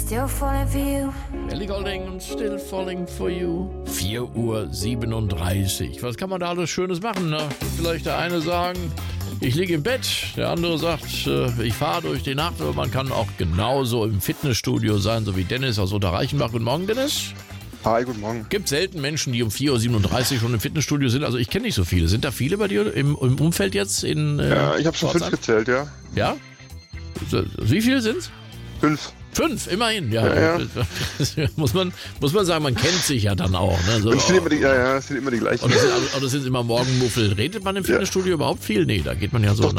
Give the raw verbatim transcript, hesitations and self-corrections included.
still falling for you. Ellie Goulding und Still Falling for You. vier Uhr siebenunddreißig. Was kann man da alles Schönes machen? Ne? Vielleicht der eine sagen, ich liege im Bett. Der andere sagt, ich fahre durch die Nacht. Aber man kann auch genauso im Fitnessstudio sein, so wie Dennis aus Unterreichenbach. Guten Morgen, Dennis. Hi, guten Morgen. Gibt selten Menschen, die um vier Uhr siebenunddreißig schon im Fitnessstudio sind. Also ich kenne nicht so viele. Sind da viele bei dir im, im Umfeld jetzt? In, äh, Ja, ich habe schon fünf gezählt, ja. Ja? Wie viele sind's? Fünf. Fünf, immerhin, ja. Ja, ja. muss, man, muss man sagen, man kennt sich ja dann auch. Ne? So, Und es sind immer die, ja, ja, es sind immer die gleichen. Oder sind, oder sind immer Morgenmuffel. Redet man im Fitnessstudio ja. überhaupt viel? Nee, da geht man ja so. Doch,